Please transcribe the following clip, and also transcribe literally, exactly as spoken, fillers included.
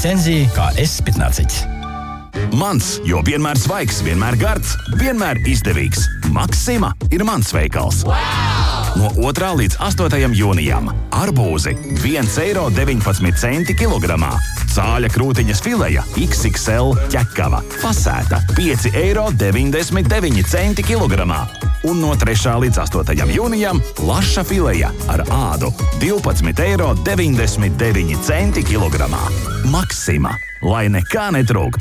recenzija kā es piecnācīts. Mans, jo vienmēr svaigs, vienmēr gards, vienmēr izdevīgs. Maksima ir mans veikals. Wow! No otrā līdz astotajam jūnijam. Arbūzi viens eiro deviņpadsmit centi kilogramā. Cāļa krūtiņas fileja iks iks el ķekava. Fasēta pieci eiro deviņdesmit deviņi centi kilogramā. Un no trešā līdz astotajam jūnijam laša fileja ar ādu divpadsmit eiro deviņdesmit deviņi centi kilogramā. Maksima, lai nekā netrūktu.